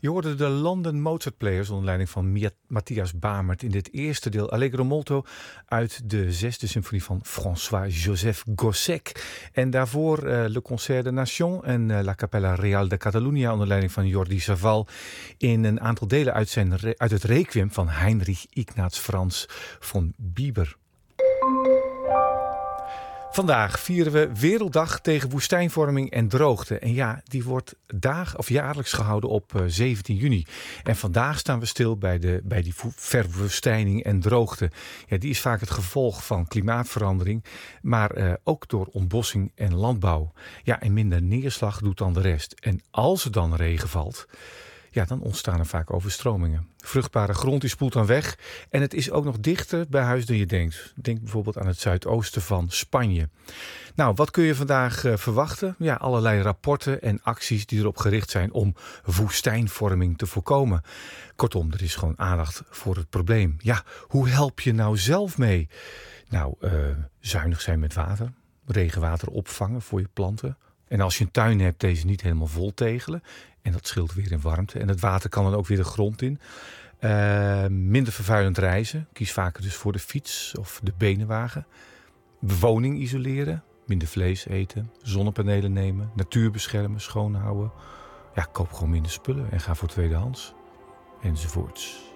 Je hoorde de London Mozart Players onder leiding van Matthias Bamert in dit eerste deel Allegro Molto uit de zesde symfonie van François-Joseph Gossec. En daarvoor Le Concert de Nation en La Capella Real de Catalunya onder leiding van Jordi Savall in een aantal delen uit het Requiem van Heinrich Ignaz Franz von Bieber. Vandaag vieren we Werelddag tegen woestijnvorming en droogte. En ja, die wordt jaarlijks gehouden op 17 juni. En vandaag staan we stil bij die verwoestijning en droogte. Ja, die is vaak het gevolg van klimaatverandering, maar ook door ontbossing en landbouw. Ja, en minder neerslag doet dan de rest. En als er dan regen valt, ja, dan ontstaan er vaak overstromingen. Vruchtbare grond die spoelt dan weg. En het is ook nog dichter bij huis dan je denkt. Denk bijvoorbeeld aan het zuidoosten van Spanje. Nou, wat kun je vandaag verwachten? Ja, allerlei rapporten en acties die erop gericht zijn om woestijnvorming te voorkomen. Kortom, er is gewoon aandacht voor het probleem. Ja, hoe help je nou zelf mee? Nou, zuinig zijn met water. Regenwater opvangen voor je planten. En als je een tuin hebt, deze niet helemaal vol tegelen. En dat scheelt weer in warmte. En het water kan dan ook weer de grond in. Minder vervuilend reizen. Kies vaker dus voor de fiets of de benenwagen. Bewoning isoleren. Minder vlees eten. Zonnepanelen nemen. Natuur beschermen. Schoonhouden. Ja, koop gewoon minder spullen en ga voor tweedehands. Enzovoorts.